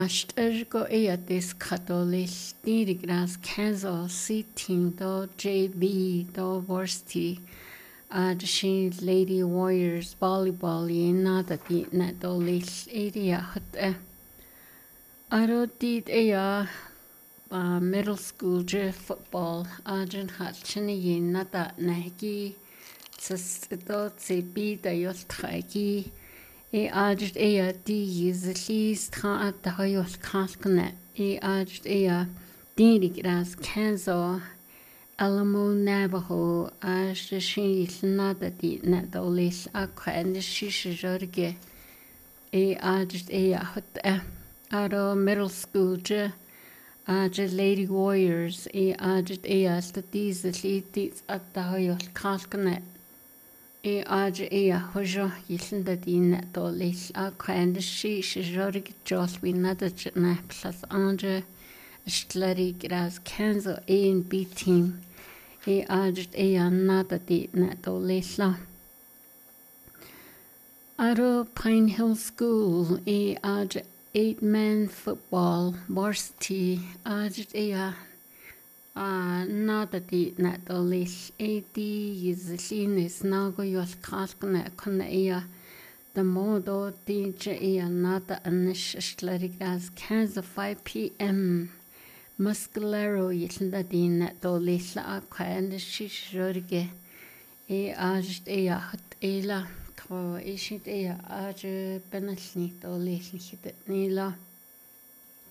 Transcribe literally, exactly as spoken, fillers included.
Ashtergo eatis catholic dirigras Kansas sitting do J B do varsity ad she Lady Warriors volleyball nada di nadolis area hut aro did ea middle school je football adren hatchini nada nagi tsdo tsebi da yoltragi e adret ea di is least ha at the hoyos kalkne e adret ea dirigras Kansas Alamo Navajo as the she nada di nadolis aqua and the shishorge e adret ea hut aro middle school je adret Lady Warriors e adret ea stadis the least at the hoyos kalkne e adre ea hojo yilda di nadolis aqua and the shishorge jos we nada na plus andre Stlari gras Kansas A and B team e adret ea nada di nadolesla aro Pine Hill School e adret eight man football varsity adret ea uh, nada di nadolis e di yizlinis nago yos kalkne kona ea the modo di ea nada anish Stlari gras Kansas five p m Muscalero yitla di nadolis la aqua and the shishorge e adret ea hut ela ko ishit ea adre benasni dolis nila